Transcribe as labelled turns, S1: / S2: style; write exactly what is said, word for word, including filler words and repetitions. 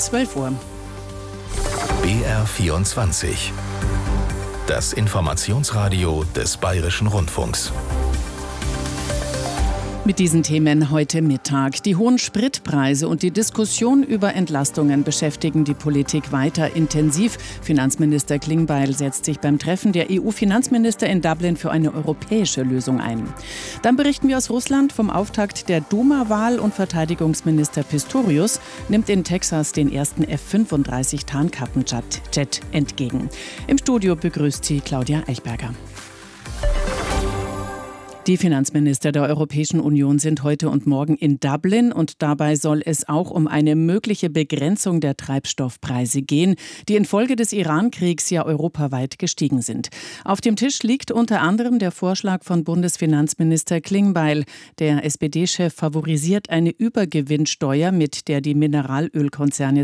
S1: zwölf Uhr.
S2: B R vierundzwanzig. Das Informationsradio des Bayerischen Rundfunks.
S1: Mit diesen Themen heute Mittag. Die hohen Spritpreise und die Diskussion über Entlastungen beschäftigen die Politik weiter intensiv. Finanzminister Klingbeil setzt sich beim Treffen der E U-Finanzminister in Dublin für eine europäische Lösung ein. Dann berichten wir aus Russland vom Auftakt der Duma-Wahl und Verteidigungsminister Pistorius nimmt in Texas den ersten F fünfunddreißig Tarnkappenjet entgegen. Im Studio begrüßt sie Claudia Eichberger. Die Finanzminister der Europäischen Union sind heute und morgen in Dublin und dabei soll es auch um eine mögliche Begrenzung der Treibstoffpreise gehen, die infolge des Iran-Kriegs ja europaweit gestiegen sind. Auf dem Tisch liegt unter anderem der Vorschlag von Bundesfinanzminister Klingbeil. Der S P D-Chef favorisiert eine Übergewinnsteuer, mit der die Mineralölkonzerne